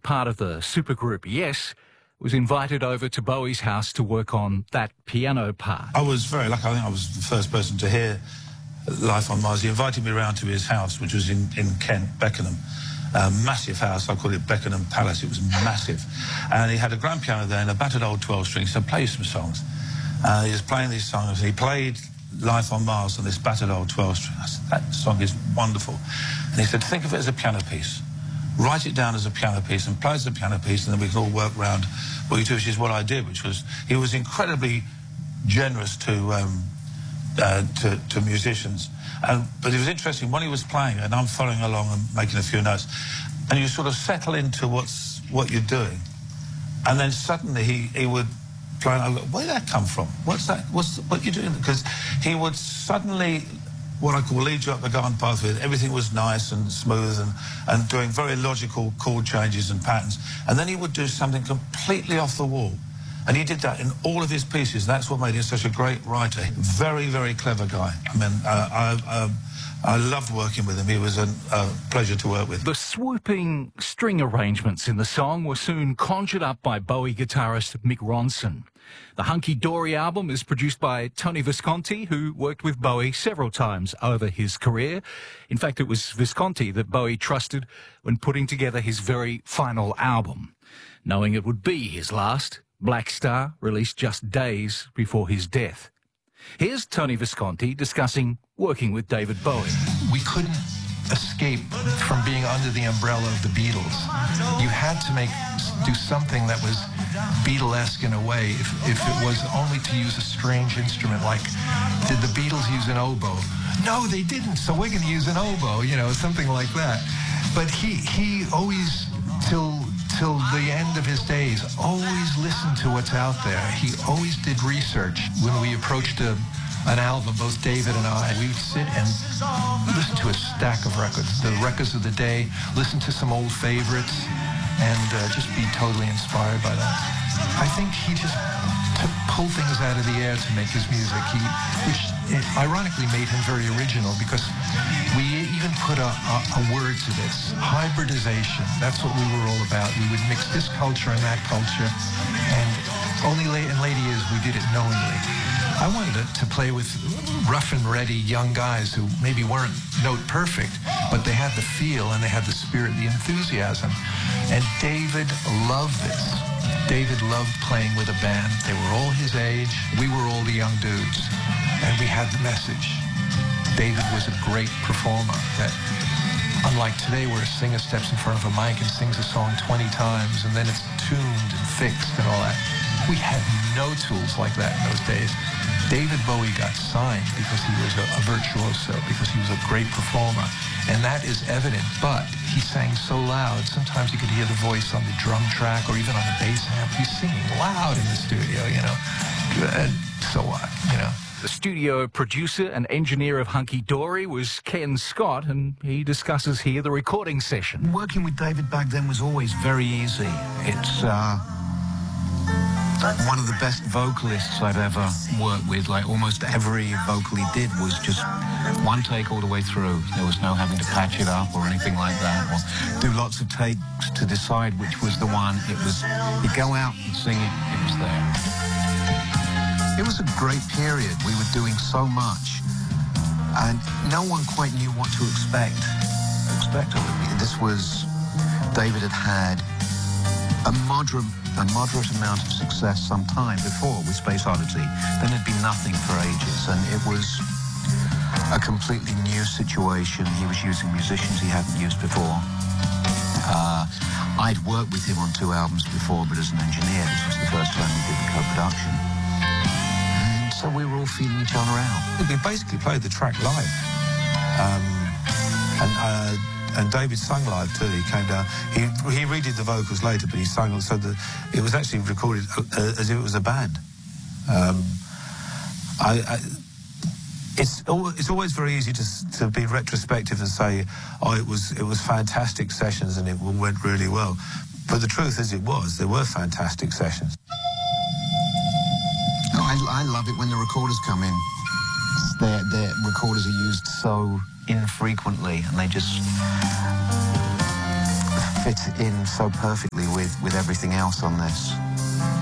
part of the supergroup Yes, was invited over to Bowie's house to work on that piano part. I was very lucky. I think I was the first person to hear Life on Mars. He invited me around to his house, which was in Kent, Beckenham. Massive house, I called it Beckenham Palace. It was massive. And he had a grand piano there and a battered old 12-string, so play some songs. He was playing these songs. He played Life on Mars on this battered old 12-string. I said, that song is wonderful. And he said, think of it as a piano piece. Write it down as a piano piece and play it as a piano piece, and then we can all work around what you do, which is what I did, which was, he was incredibly generous to musicians. But it was interesting, when he was playing, and I'm following along and making a few notes, and you sort of settle into what you're doing, and then suddenly he would play, and I go, where did that come from? What's that? What you're doing? Because he would suddenly, what I call, lead you up the garden path with. Everything was nice and smooth and doing very logical chord changes and patterns. And then he would do something completely off the wall. And he did that in all of his pieces. That's what made him such a great writer. Very, very clever guy. I mean, I loved working with him. He was a pleasure to work with. The swooping string arrangements in the song were soon conjured up by Bowie guitarist Mick Ronson. The Hunky Dory album is produced by Tony Visconti, who worked with Bowie several times over his career. In fact, it was Visconti that Bowie trusted when putting together his very final album. Knowing it would be his last, Black Star released just days before his death. Here's Tony Visconti discussing working with David Bowie. We couldn't escape from being under the umbrella of the Beatles. You had to do something that was Beatlesque in a way, if it was only to use a strange instrument, like, did the Beatles use an oboe? No, they didn't, so we're going to use an oboe, you know, something like that. But he always, till the end of his days, always listened to what's out there. He always did research. When we approached an album, both David and I, we would sit and listen to a stack of records, the records of the day, listen to some old favorites, and just be totally inspired by that. I think he just pulled things out of the air to make his music, which ironically made him very original, because we even put a word to this, hybridization. That's what we were all about. We would mix this culture and that culture, and only in later years we did it knowingly. I wanted to play with rough and ready young guys who maybe weren't note perfect, but they had the feel and they had the spirit, the enthusiasm. And David loved this. David loved playing with a band. They were all his age. We were all the young dudes. And we had the message. David was a great performer. That, unlike today, where a singer steps in front of a mic and sings a song 20 times, and then it's tuned and fixed and all that. We had no tools like that in those days. David Bowie got signed because he was a virtuoso, because he was a great performer. And that is evident, but he sang so loud, sometimes you could hear the voice on the drum track or even on the bass amp. He's singing loud in the studio, you know. And so what, you know. The studio producer and engineer of Hunky Dory was Ken Scott, and he discusses here the recording session. Working with David back then was always very easy. It's one of the best vocalists I've ever worked with. Like, almost every vocal he did was just one take all the way through. There was no having to patch it up or anything like that, or do lots of takes to decide which was the one. It was, he'd go out and sing it, it was there. It was a great period. We were doing so much, and no one quite knew what to expect of it. This was, David had a moderate amount of success some time before with Space Oddity. Then it'd been nothing for ages, and it was a completely new situation. He was using musicians he hadn't used before. I'd worked with him on 2 albums before, but as an engineer, this was the first time we did the co-production. And so we were all feeling each other out. We basically played the track live. And David sung live too. He came down. He redid the vocals later, but he sung, so it was actually recorded as if it was a band. It's always very easy to be retrospective and say, oh, it was fantastic sessions and it went really well. But the truth is, there were fantastic sessions. Oh, I love it when the recorders come in. Their recorders are used so infrequently, and they just fit in so perfectly with everything else on this.